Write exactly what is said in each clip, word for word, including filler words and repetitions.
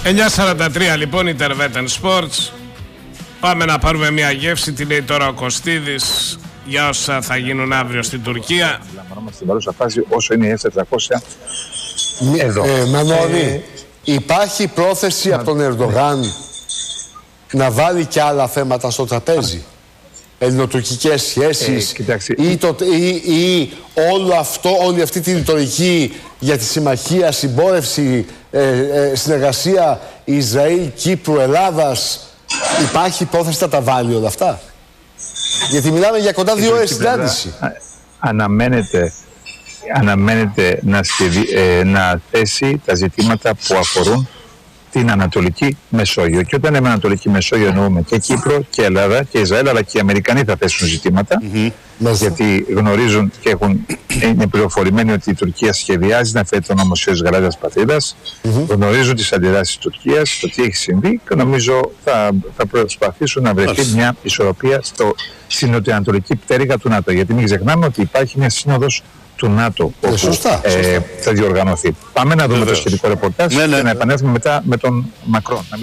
εννιά σαράντα τρία λοιπόν η Intervetten Sports. Πάμε να πάρουμε μια γεύση. Τι λέει τώρα ο Κωστίδης για όσα θα γίνουν αύριο στην Τουρκία. Λαμβανόμαστε στην παρούσα φάση όσο είναι η εφ τετρακόσια εδώ. Ε, Μανώλη, ε, υπάρχει πρόθεση από τον Ερντογάν να βάλει και άλλα θέματα στο τραπέζι? Ελληνοτουρκικές σχέσεις ε, ή, το, ή, ή όλο αυτό, όλη αυτή τη ρητορική για τη συμμαχία, συμπόρευση, ε, ε, συνεργασία Ισραήλ, Κύπρου, Ελλάδας, υπάρχει πρόθεση να τα βάλει όλα αυτά? Γιατί μιλάμε για κοντά δύο ώρες συνάντηση. Αναμένεται, αναμένεται να, σχεδι, ε, να θέσει τα ζητήματα που αφορούν την Ανατολική Μεσόγειο. Και όταν λέμε Ανατολική Μεσόγειο εννοούμε και Κύπρο και Ελλάδα και Ισραήλ, αλλά και οι Αμερικανοί θα θέσουν ζητήματα, mm-hmm. γιατί γνωρίζουν και έχουν, είναι πληροφορημένοι ότι η Τουρκία σχεδιάζει να φέρει τον Ομοσπονδίο της Γαλάζιας Πατρίδας, mm-hmm. γνωρίζουν τις αντιδράσεις της Τουρκίας, το τι έχει συμβεί και νομίζω θα, θα προσπαθήσουν να βρεθεί mm-hmm. μια ισορροπία στο, στην νοτιοανατολική πτέρυγα του ΝΑΤΟ. Γιατί μην ξεχνάμε ότι υπάρχει μια σύνοδος του ΝΑΤΟ όπου σωστά, ε, σωστά. θα διοργανωθεί. Πάμε να δούμε Βεβαίως. το σχετικό ρεπορτάζ ναι, ναι, και να επανέλθουμε μετά με τον Μακρόν. Να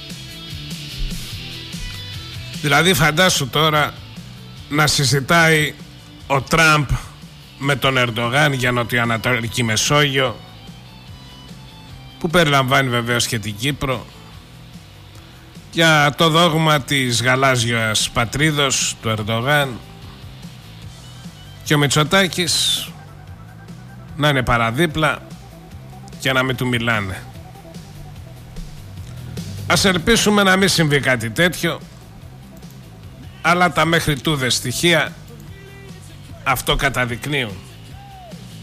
δηλαδή φαντάσου τώρα να συζητάει ο Τραμπ με τον Ερντογάν για Νοτιοανατολική Μεσόγειο, που περιλαμβάνει βεβαίως και την Κύπρο, για το δόγμα της γαλάζιας πατρίδος του Ερντογάν, και ο Μητσοτάκης να είναι παραδίπλα και να μην του μιλάνε. Ας ελπίσουμε να μην συμβεί κάτι τέτοιο, αλλά τα μέχρι τούδε στοιχεία αυτό καταδεικνύουν.